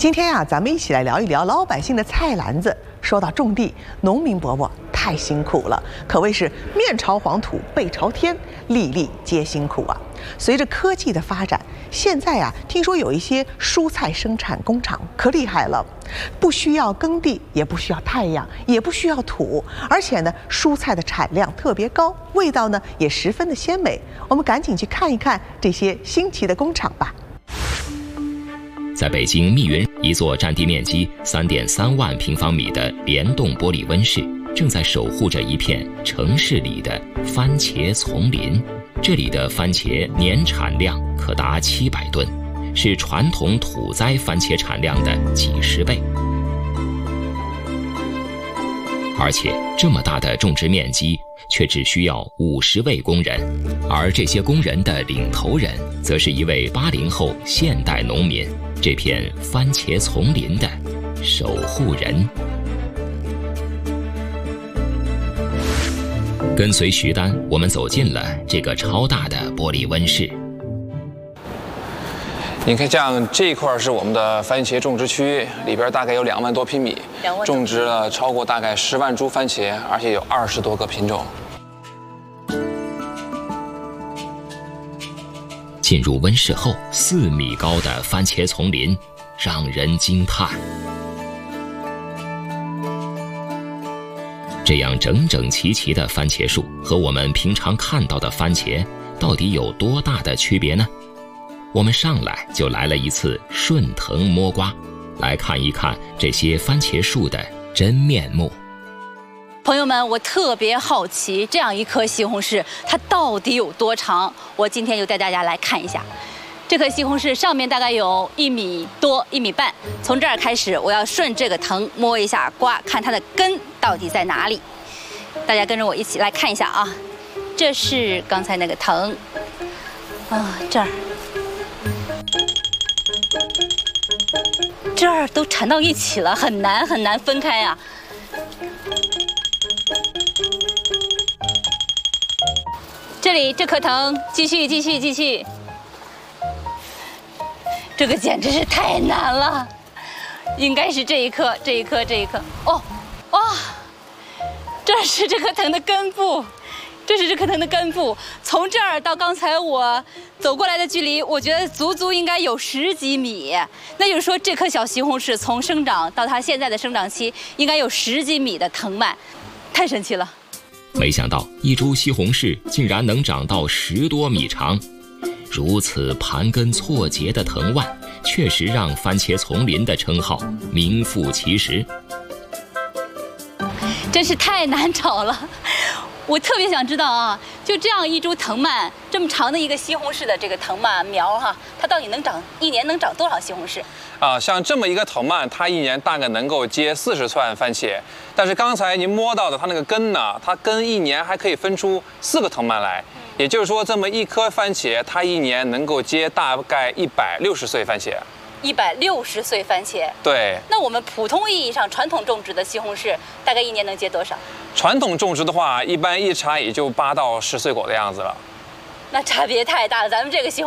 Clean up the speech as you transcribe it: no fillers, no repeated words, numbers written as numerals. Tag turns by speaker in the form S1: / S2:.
S1: 今天呀，咱们一起来聊一聊老百姓的菜篮子。说到种地，农民伯伯太辛苦了，可谓是面朝黄土背朝天，粒粒皆辛苦啊。随着科技的发展，现在啊，听说有一些蔬菜生产工厂可厉害了，不需要耕地，也不需要太阳，也不需要土，而且呢，蔬菜的产量特别高，味道呢也十分的鲜美。我们赶紧去看一看这些新奇的工厂吧。
S2: 在北京密云，一座占地面积3.3万平方米的联动玻璃温室，正在守护着一片城市里的番茄丛林。这里的番茄年产量可达700吨，是传统土栽番茄产量的几10倍。而且这么大的种植面积，却只需要50位工人，而这些工人的领头人，则是一位80后现代农民，这片番茄丛林的守护人。跟随徐丹，我们走进了这个超大的玻璃温室。
S3: 你看，像这一块是我们的番茄种植区，里边大概有2万多平米，种植了超过大概10万株番茄，而且有20多个品种。
S2: 进入温室后，4米高的番茄丛林让人惊叹。这样整整齐齐的番茄树和我们平常看到的番茄到底有多大的区别呢？我们上来就来了一次顺藤摸瓜，来看一看这些番茄树的真面目。
S4: 朋友们，我特别好奇，这样一棵西红柿它到底有多长？我今天就带大家来看一下。这棵西红柿上面大概有1米多、1米半。从这儿开始，我要顺这个藤摸一下瓜，看它的根到底在哪里。大家跟着我一起来看一下啊。这是刚才那个藤啊，这儿都缠到一起了，很难分开啊。这里这棵藤，继续。这个简直是太难了，应该是这一棵。哦，哇，这是这棵藤的根部，从这儿到刚才我走过来的距离，我觉得足应该有10几米。那就是说，这棵小西红柿从生长到它现在的生长期，应该有10几米的藤蔓，太神奇了。
S2: 没想到一株西红柿竟然能长到10多米长，如此盘根错节的藤蔓，确实让番茄丛林的称号名副其实。
S4: 真是太难找了，我特别想知道啊，就这样一株藤蔓，这么长的一个西红柿的这个藤蔓苗哈，它到底一年能长多少西红柿？
S3: 像这么一个藤蔓，它一年大概能够结40串番茄。但是刚才您摸到的它那个根呢，它根一年还可以分出4个藤蔓来。也就是说，这么一颗番茄，它一年能够结大概160穗番茄。
S4: 160穗番茄。
S3: 对。
S4: 那我们普通意义上传统种植的西红柿，大概一年能结多少？
S3: 传统种植的话，一般一插也就8到10穗果的样子了。
S4: 那差别太大了，咱们这个西红柿